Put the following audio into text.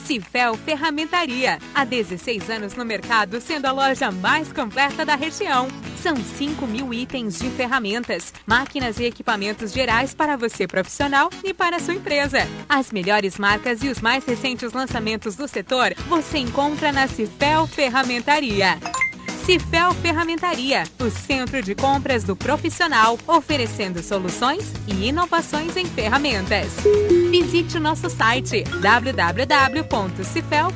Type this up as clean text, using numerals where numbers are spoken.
Cifel Ferramentaria, há 16 anos no mercado, sendo a loja mais completa da região. São 5.000 itens de ferramentas, máquinas e equipamentos gerais para você profissional e para a sua empresa. As melhores marcas e os mais recentes lançamentos do setor você encontra na Cifel Ferramentaria. Cifel Ferramentaria, o centro de compras do profissional, oferecendo soluções e inovações em ferramentas. Visite o nosso site www.cifel.com.br.